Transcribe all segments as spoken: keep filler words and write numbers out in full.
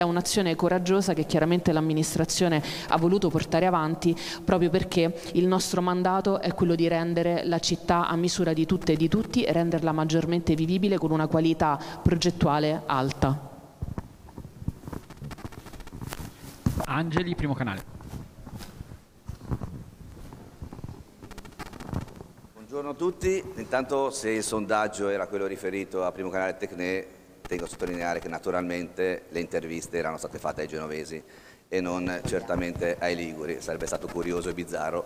È un'azione coraggiosa che chiaramente l'amministrazione ha voluto portare avanti proprio perché il nostro mandato è quello di rendere la città a misura di tutte e di tutti e renderla maggiormente vivibile con una qualità progettuale alta. Angeli, Primo Canale. Buongiorno a tutti. Intanto, se il sondaggio era quello riferito a Primo Canale Tecne, tengo a sottolineare che naturalmente le interviste erano state fatte ai genovesi e non certamente ai liguri, sarebbe stato curioso e bizzarro.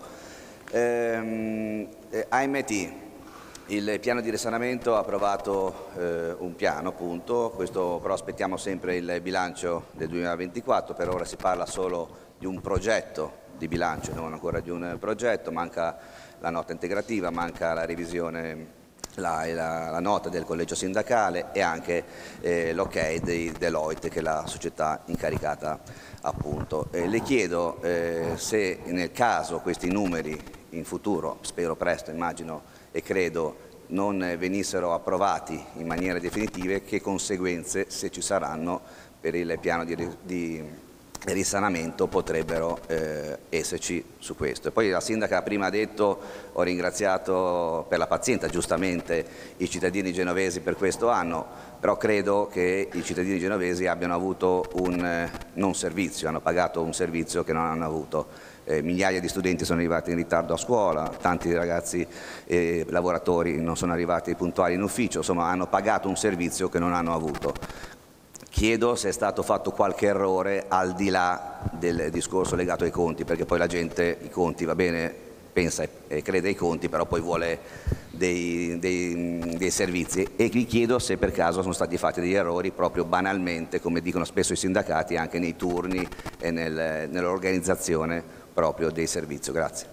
Ehm, eh, A M T, il piano di risanamento ha approvato eh, un piano, appunto, questo però aspettiamo sempre il bilancio del duemilaventiquattro, per ora si parla solo di un progetto di bilancio, non ancora di un progetto, manca la nota integrativa, manca la revisione, la, la, la nota del collegio sindacale e anche eh, l'ok di Deloitte, che è la società incaricata appunto. Eh, le chiedo eh, se nel caso questi numeri in futuro, spero presto, immagino e credo, non venissero approvati in maniera definitiva, che conseguenze, se ci saranno, per il piano di, di risanamento potrebbero eh, esserci su questo. E poi la sindaca prima ha detto, ho ringraziato per la pazienza giustamente i cittadini genovesi per questo anno, però credo che i cittadini genovesi abbiano avuto un eh, non servizio, hanno pagato un servizio che non hanno avuto. Eh, migliaia di studenti sono arrivati in ritardo a scuola, tanti ragazzi e eh, lavoratori non sono arrivati puntuali in ufficio, insomma hanno pagato un servizio che non hanno avuto. Chiedo se è stato fatto qualche errore al di là del discorso legato ai conti, perché poi la gente i conti, va bene, pensa e crede ai conti, però poi vuole dei, dei, dei servizi, e vi chiedo se per caso sono stati fatti degli errori proprio banalmente, come dicono spesso i sindacati, anche nei turni e nel, nell'organizzazione proprio dei servizi. Grazie.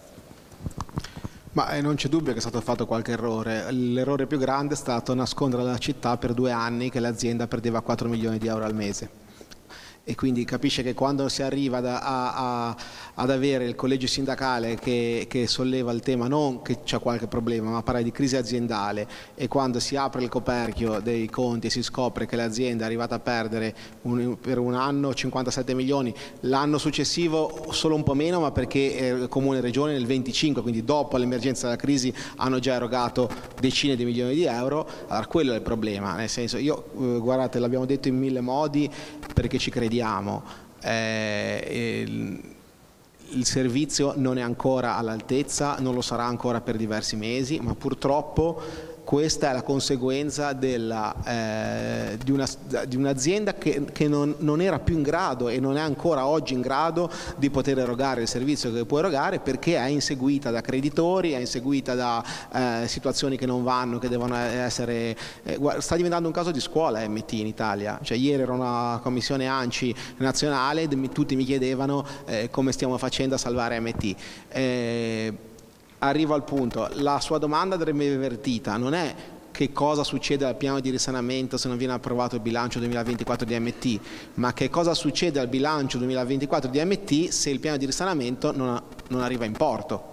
Ma eh, non c'è dubbio che è stato fatto qualche errore. L'errore più grande è stato nascondere alla città per due anni che l'azienda perdeva quattro milioni di euro al mese. E quindi capisce che quando si arriva da, a, a, ad avere il collegio sindacale che, che solleva il tema non che c'è qualche problema, ma parla di crisi aziendale, e quando si apre il coperchio dei conti e si scopre che l'azienda è arrivata a perdere un, per un anno cinquantasette milioni, l'anno successivo solo un po' meno, ma perché il Comune e Regione nel venticinque, quindi dopo l'emergenza della crisi, hanno già erogato decine di milioni di euro. Allora quello è il problema, nel senso, io eh, guardate, l'abbiamo detto in mille modi perché ci crediamo. Eh, il, il servizio non è ancora all'altezza, non lo sarà ancora per diversi mesi, ma purtroppo questa è la conseguenza della, eh, di, una, di un'azienda che, che non, non era più in grado e non è ancora oggi in grado di poter erogare il servizio che può erogare, perché è inseguita da creditori, è inseguita da eh, situazioni che non vanno, che devono essere... Eh, sta diventando un caso di scuola M T in Italia. Cioè, ieri era una commissione ANCI nazionale, tutti mi chiedevano eh, come stiamo facendo a salvare M T. Eh, Arrivo al punto, la sua domanda andrebbe invertita, non è che cosa succede al piano di risanamento se non viene approvato il bilancio duemilaventiquattro di M T, ma che cosa succede al bilancio duemilaventiquattro di M T se il piano di risanamento non, non arriva in porto.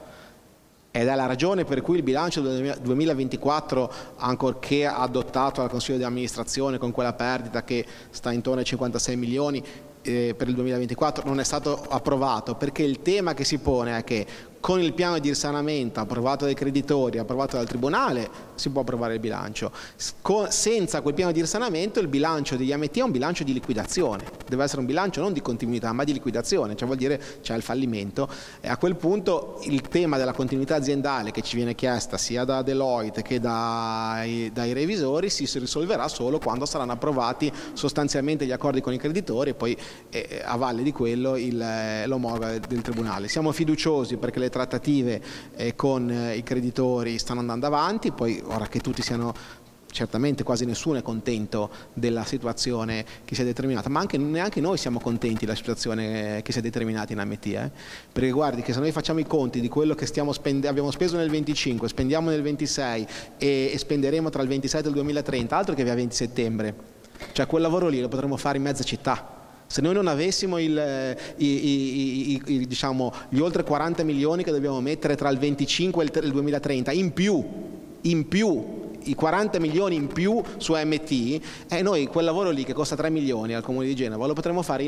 Ed è la ragione per cui il bilancio del duemilaventiquattro, ancorché adottato dal Consiglio di amministrazione con quella perdita che sta intorno ai cinquantasei milioni eh, per il duemilaventiquattro, non è stato approvato, perché il tema che si pone è che con il piano di risanamento approvato dai creditori, approvato dal Tribunale, si può approvare il bilancio. Con, senza quel piano di risanamento il bilancio degli M T è un bilancio di liquidazione, deve essere un bilancio non di continuità ma di liquidazione, cioè vuol dire c'è il fallimento, e a quel punto il tema della continuità aziendale che ci viene chiesta sia da Deloitte che dai, dai revisori si risolverà solo quando saranno approvati sostanzialmente gli accordi con i creditori e poi eh, a valle di quello l'omologa del Tribunale. Siamo fiduciosi perché le trattative eh, con eh, i creditori stanno andando avanti, poi ora che tutti siano, certamente quasi nessuno è contento della situazione che si è determinata, ma anche, neanche noi siamo contenti della situazione che si è determinata in M T, eh? Perché guardi che se noi facciamo i conti di quello che stiamo spende- abbiamo speso nel venticinque, spendiamo nel ventisei e, e spenderemo tra il ventisette e il duemilatrenta, altro che via venti settembre, cioè quel lavoro lì lo potremmo fare in mezza città. Se noi non avessimo il, i, i, i, i, diciamo, gli oltre quaranta milioni che dobbiamo mettere tra il venticinque e il duemilatrenta in più, in più i quaranta milioni in più su A M T, e noi quel lavoro lì che costa tre milioni al Comune di Genova lo potremmo fare in